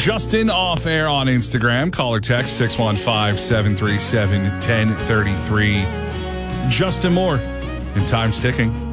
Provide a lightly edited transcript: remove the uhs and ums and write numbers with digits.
Justin off air on Instagram. Call or text 615-737-1033. Justin Moore, and time's ticking.